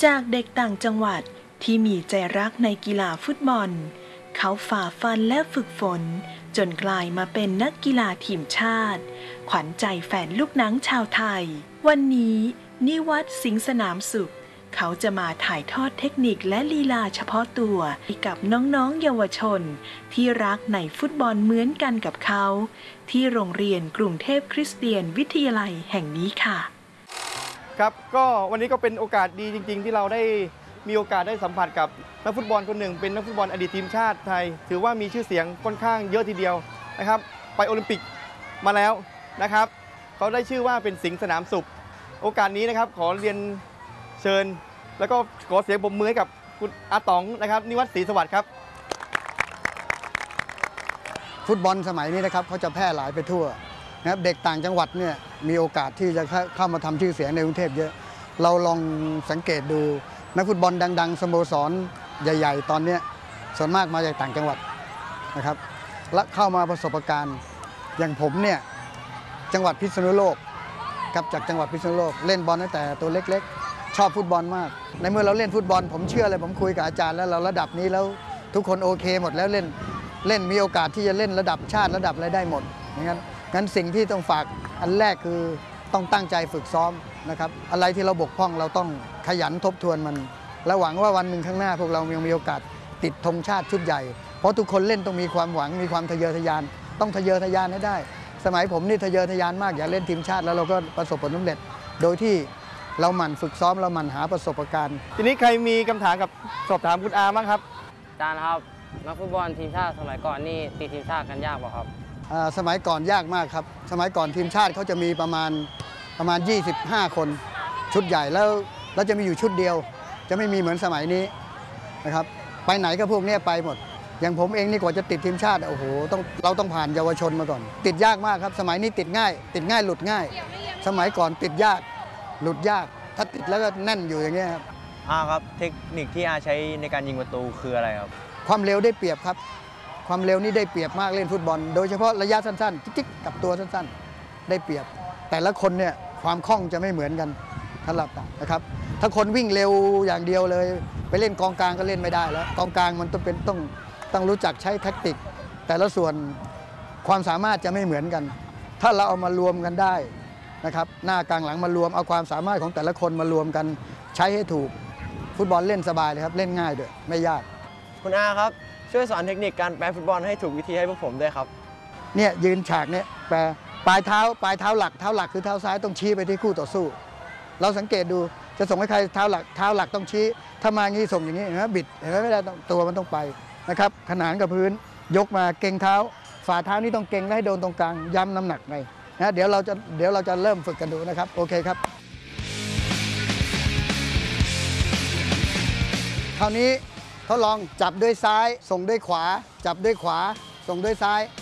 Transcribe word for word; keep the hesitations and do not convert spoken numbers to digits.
จากเด็กต่างจังหวัดที่มีใจรักในกีฬาฟุตบอลเขาฝ่าฟันและฝึกฝนจนกลายมาเป็นนักกีฬาทีมชาติขวัญใจแฟนลูกหนังชาวไทยวันนี้นิวัฒน์สิงห์สนามสุขเขาจะมาถ่ายทอดเทคนิคและลีลาเฉพาะตัวให้กับน้องๆเยาวชนที่รักในฟุตบอลเหมือนกันกับเขาที่โรงเรียนกรุงเทพคริสเตียนวิทยาลัยแห่งนี้ค่ะครับก็วันนี้ก็เป็นโอกาสดีจริงๆที่เราได้มีโอกาสได้สัมผัสกับนักฟุตบอลคนหนึ่งเป็นนักฟุตบอลอดีตทีมชาติไทยถือว่ามีชื่อเสียงค่อนข้างเยอะทีเดียวนะครับไปโอลิมปิกมาแล้วนะครับเขาได้ชื่อว่าเป็นสิงห์สนามสุขโอกาสนี้นะครับขอเรียนเชิญแล้วก็ขอเสียงปรบมือให้กับคุณอาต๋องนะครับนิวัฒน์ศรีสวัสดิ์ครับฟุตบอลสมัยนี้นะครับเขาจะแพร่หลายไปทั่วนะครับเด็กต่างจังหวัดเนี่ยมีโอกาสที่จะเข้ามาทำชื่อเสียงในกรุงเทพเยอะเราลองสังเกตดูนักฟุตบอลดังๆสโมสรใหญ่ๆตอนนี้ส่วนมากมาจากต่างจังหวัดนะครับและเข้ามาประสบการณ์อย่างผมเนี่ยจังหวัดพิษณุโลกกับจากจังหวัดพิษณุโลกเล่นบอลตั้งแต่ตัวเล็กๆชอบฟุตบอลมากในเมื่อเราเล่นฟุตบอลผมเชื่อเลยผมคุยกับอาจารย์แล้วเราระดับนี้แล้วทุกคนโอเคหมดแล้วเล่นเล่นมีโอกาสที่จะเล่นระดับชาติระดับอะไรได้หมดงั้นงั้นสิ่งที่ต้องฝากอันแรกคือต้องตั้งใจฝึกซ้อมนะครับอะไรที่เราบกพร่องเราต้องขยันทบทวนมันและหวังว่าวันหนึ่งข้างหน้าพวกเรายังมีโอกาสติดธงชาติชุดใหญ่เพราะทุกคนเล่นต้องมีความหวังมีความทะเยอทะยานต้องทะเยอทะยานให้ได้สมัยผมนี่ทะเยอทะยานมากอยากเล่นทีมชาติแล้วเราก็ประสบผลสำเร็จโดยที่เราหมั่นฝึกซ้อมเราหมั่นหาประสบการณ์ทีนี้ใครมีคำถามกับสอบถามคุณอาบ้างครับอาจารย์ครับนักฟุตบอลทีมชาติสมัยก่อนนี่ติดทีมชาติกันยากป่ะครับสมัยก่อนยากมากครับสมัยก่อนทีมชาติเขาจะมีประมาณประมาณยี่สิบห้าคนชุดใหญ่แล้วแล้วจะมีอยู่ชุดเดียวจะไม่มีเหมือนสมัยนี้นะครับไปไหนก็พวกนี้ไปหมดอย่างผมเองนี่กว่าจะติดทีมชาติโอ้โหต้องเราต้องผ่านเยาวชนมาก่อนติดยากมากครับสมัยนี้ติดง่ายติดง่ายหลุดง่ายสมัยก่อนติดยากหลุดยากถ้าติดแล้วก็แน่นอยู่อย่างเงี้ยครับอาครับเทคนิคที่อาใช้ในการยิงประตูคืออะไรครับความเร็วได้เปรียบครับความเร็วนี่ได้เปรียบมากเล่นฟุตบอลโดยเฉพาะระยะสั้นๆจิ๊กๆกับตัวสั้นๆได้เปรียบแต่ละคนเนี่ยความคล่องจะไม่เหมือนกันสำหรับนะครับถ้าคนวิ่งเร็วอย่างเดียวเลยไปเล่นกองกลางก็เล่นไม่ได้แล้วกองกลางมันต้องเป็นต้องต้องรู้จักใช้แท็กติกแต่ละส่วนความสามารถจะไม่เหมือนกันถ้าเราเอามารวมกันได้นะครับหน้ากลางหลังมารวมเอาความสามารถของแต่ละคนมารวมกันใช้ให้ถูกฟุตบอลเล่นสบายเลยครับเล่นง่ายด้วยไม่ยากคุณอาครับช่วยสอนเทคนิคการแปลฟุตบอลให้ถูกวิธีให้พวกผมด้วยครับเนี่ยยืนฉากเนี่ยแปลปลายเท้าปลายเท้าหลักเท้าหลักคือเท้าซ้ายต้องชี้ไปที่คู่ต่อสู้เราสังเกตดูจะส่งให้ใครเท้าหลักเท้าหลักต้องชี้ถ้ามางี้ส่งอย่างนี้นะบิดเห็นไหมไม่ได้ตัวมันต้องไปนะครับขนานกับพื้นยกมาเก่งเท้าฝ่าเท้านี่ต้องเก่งและให้โดนตรงกลางย้ำน้ำหนักไปนะเดี๋ยวเราจะเดี๋ยวเราจะเริ่มฝึกกันดูนะครับโอเคครับคราวนี้ทดลองจับด้วยซ้ายส่งด้วยขวาจับด้วยขวาส่งด้วยซ้าย